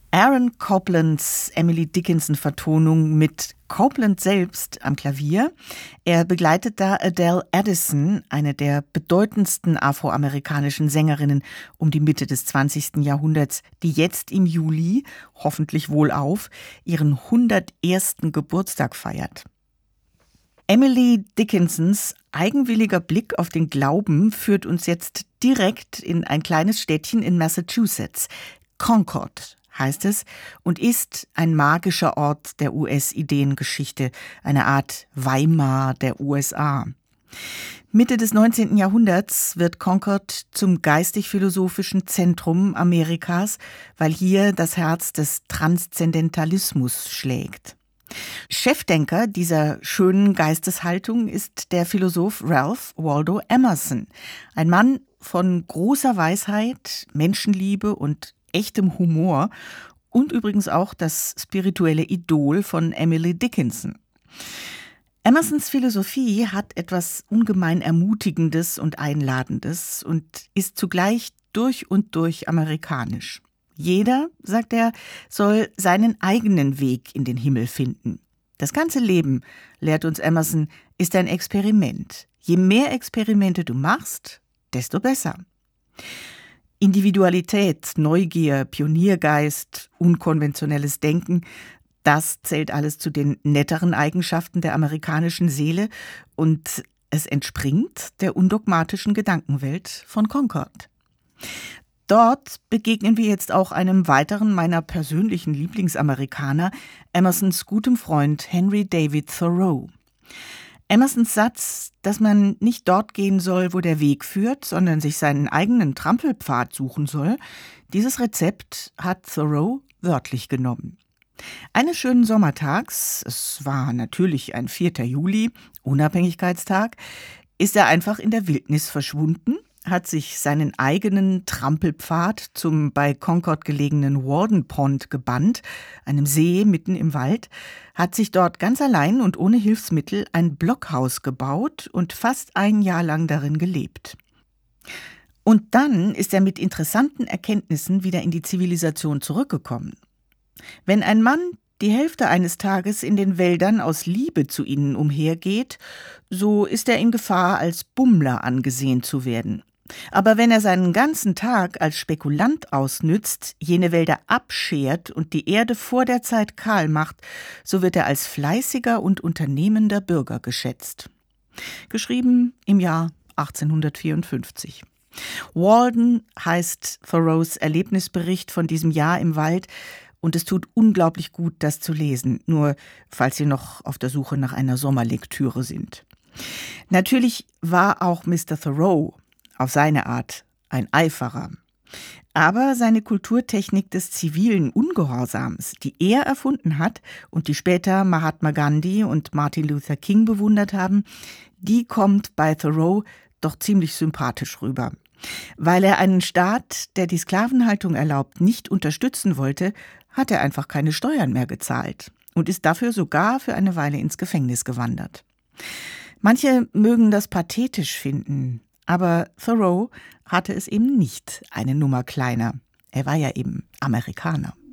Aaron Coplands Emily Dickinson-Vertonung mit Copland selbst am Klavier. Er begleitet da Adele Addison, eine der bedeutendsten afroamerikanischen Sängerinnen um die Mitte des 20. Jahrhunderts, die jetzt im Juli, hoffentlich wohlauf, ihren 101. Geburtstag feiert. Emily Dickinsons eigenwilliger Blick auf den Glauben führt uns jetzt direkt in ein kleines Städtchen in Massachusetts. Concord heißt es und ist ein magischer Ort der US-Ideengeschichte, eine Art Weimar der USA. Mitte des 19. Jahrhunderts wird Concord zum geistig-philosophischen Zentrum Amerikas, weil hier das Herz des Transzendentalismus schlägt. Chefdenker dieser schönen Geisteshaltung ist der Philosoph Ralph Waldo Emerson, ein Mann von großer Weisheit, Menschenliebe und echtem Humor und übrigens auch das spirituelle Idol von Emily Dickinson. Emersons Philosophie hat etwas ungemein Ermutigendes und Einladendes und ist zugleich durch und durch amerikanisch. Jeder, sagt er, soll seinen eigenen Weg in den Himmel finden. Das ganze Leben, lehrt uns Emerson, ist ein Experiment. Je mehr Experimente du machst, desto besser. Individualität, Neugier, Pioniergeist, unkonventionelles Denken, das zählt alles zu den netteren Eigenschaften der amerikanischen Seele und es entspringt der undogmatischen Gedankenwelt von Concord. Dort begegnen wir jetzt auch einem weiteren meiner persönlichen Lieblingsamerikaner, Emersons gutem Freund Henry David Thoreau. Emersons Satz, dass man nicht dort gehen soll, wo der Weg führt, sondern sich seinen eigenen Trampelpfad suchen soll, dieses Rezept hat Thoreau wörtlich genommen. Eines schönen Sommertags, es war natürlich ein 4. Juli, Unabhängigkeitstag, ist er einfach in der Wildnis verschwunden, hat sich seinen eigenen Trampelpfad zum bei Concord gelegenen Warden Pond gebannt, einem See mitten im Wald, hat sich dort ganz allein und ohne Hilfsmittel ein Blockhaus gebaut und fast ein Jahr lang darin gelebt. Und dann ist er mit interessanten Erkenntnissen wieder in die Zivilisation zurückgekommen. Wenn ein Mann die Hälfte eines Tages in den Wäldern aus Liebe zu ihnen umhergeht, so ist er in Gefahr, als Bummler angesehen zu werden. Aber wenn er seinen ganzen Tag als Spekulant ausnützt, jene Wälder abschert und die Erde vor der Zeit kahl macht, so wird er als fleißiger und unternehmender Bürger geschätzt. Geschrieben im Jahr 1854. Walden heißt Thoreaus Erlebnisbericht von diesem Jahr im Wald und es tut unglaublich gut, das zu lesen, nur falls Sie noch auf der Suche nach einer Sommerlektüre sind. Natürlich war auch Mr. Thoreau auf seine Art ein Eiferer. Aber seine Kulturtechnik des zivilen Ungehorsams, die er erfunden hat und die später Mahatma Gandhi und Martin Luther King bewundert haben, die kommt bei Thoreau doch ziemlich sympathisch rüber. Weil er einen Staat, der die Sklavenhaltung erlaubt, nicht unterstützen wollte, hat er einfach keine Steuern mehr gezahlt und ist dafür sogar für eine Weile ins Gefängnis gewandert. Manche mögen das pathetisch finden, aber Thoreau hatte es eben nicht eine Nummer kleiner. Er war ja eben Amerikaner.